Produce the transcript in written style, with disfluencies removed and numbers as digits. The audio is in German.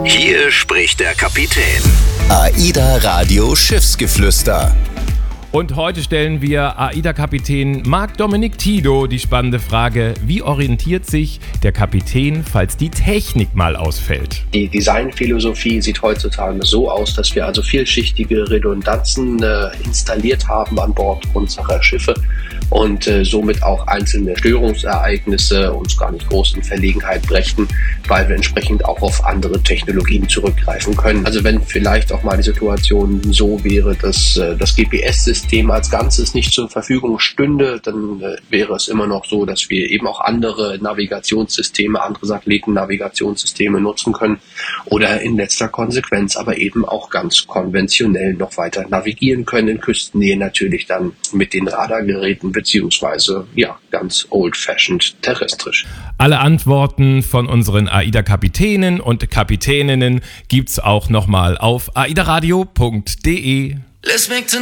Hier spricht der Kapitän. AIDA Radio Schiffsgeflüster. Und heute stellen wir AIDA-Kapitän Marc-Dominic Tido die spannende Frage: Wie orientiert sich der Kapitän, falls die Technik mal ausfällt? Die Designphilosophie sieht heutzutage so aus, dass wir also vielschichtige Redundanzen installiert haben an Bord unserer Schiffe und somit auch einzelne Störungsereignisse uns gar nicht groß in Verlegenheit brächten, weil wir entsprechend auch auf andere Technologien zurückgreifen können. Also wenn vielleicht auch mal die Situation so wäre, dass das GPS-System als Ganzes nicht zur Verfügung stünde, dann wäre es immer noch so, dass wir eben auch andere Navigationssysteme, andere Satelliten-Navigationssysteme nutzen können oder in letzter Konsequenz aber eben auch ganz konventionell noch weiter navigieren können, in Küstennähe natürlich dann mit den Radargeräten beziehungsweise ganz old-fashioned terrestrisch. Alle Antworten von unseren AIDA-Kapitänen und Kapitäninnen gibt's auch nochmal auf aidaradio.de.